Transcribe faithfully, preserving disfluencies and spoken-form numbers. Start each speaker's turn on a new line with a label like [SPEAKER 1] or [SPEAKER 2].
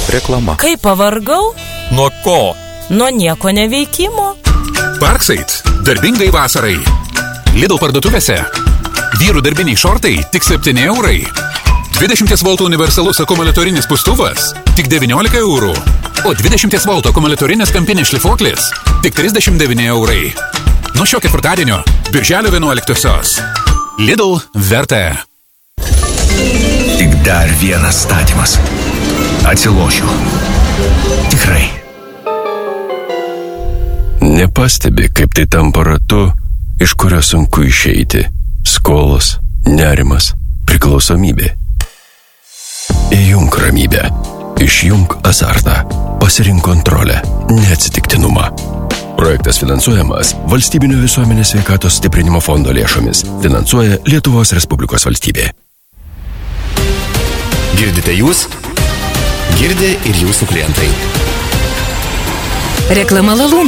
[SPEAKER 1] Reklama.
[SPEAKER 2] Kaip pavargau?
[SPEAKER 3] Nuo ko?
[SPEAKER 2] Nuo nieko neveikimo.
[SPEAKER 4] Parksait, darbingai vasarai. Lidl parduotuvėse. Vyrų darbiniai šortai tik septyni eurai. dvidešimt voltų universalus akumuliatorinis pustuvas tik devyniolika eurų. O dvidešimt voltų akumuliatorinis kampinis šlifuoklis tik trisdešimt devyni eurai. Nuo šio ketvirtadienio, birželio vienuoliktosios. Lidl verta.
[SPEAKER 5] Tik dar vienas statymas. Atsilošiu. Tikrai.
[SPEAKER 6] Nepastebi, kaip tai tampa ratu, iš kurio sunku išeiti. Skolos, nerimas, priklausomybė. Įjunk ramybę. Išjunk azartą. Pasirink kontrolę, neatsitiktinumą. Projektas finansuojamas Valstybinio visuomenės sveikatos stiprinimo fondo lėšomis. Finansuoja Lietuvos Respublikos valstybė.
[SPEAKER 5] Girdite jūs? Girdi ir jūsų klientai.
[SPEAKER 7] Reklama Lalūnas.